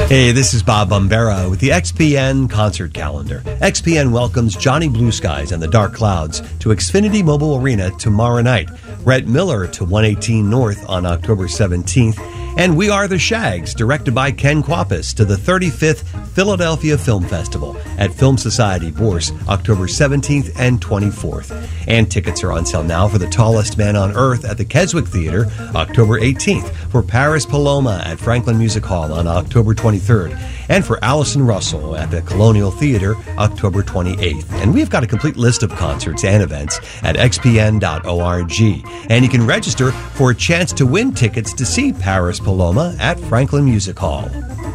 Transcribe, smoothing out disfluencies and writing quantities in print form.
Hey, this is Bob Bombera with the XPN concert calendar. XPN welcomes Johnny Blue Skies and the Dark Clouds to Xfinity Mobile Arena tomorrow night, Rhett Miller to 118 North on October 17th, and We Are the Shags, directed by Ken Kwapis, to the 35th Philadelphia Film Festival at Film Society Bourse, October 17th and 24th. And tickets are on sale now for The Tallest Man on Earth at the Keswick Theater, October 18th, for Paris Paloma at Franklin Music Hall on October 23rd, and for Allison Russell at the Colonial Theater, October 28th. And we've got a complete list of concerts and events at xpn.org. And you can register for a chance to win tickets to see Paris Paloma at Franklin Music Hall.